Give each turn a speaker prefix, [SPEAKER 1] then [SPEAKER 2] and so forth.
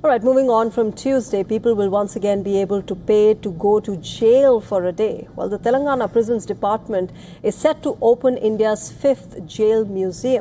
[SPEAKER 1] All right, moving on from Tuesday, people will once again be able to pay to go to jail for a day. Well, the Telangana Prisons Department is set to open India's 5th jail museum.